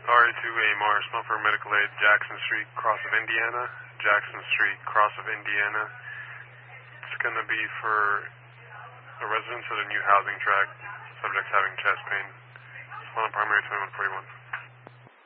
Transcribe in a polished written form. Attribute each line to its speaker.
Speaker 1: RA2A Mars, smell for medical aid, Jackson Street, cross of Indiana. Jackson Street, cross of Indiana. It's going to be for the residents of the new housing tract, subjects having chest pain. It's on primary 2141.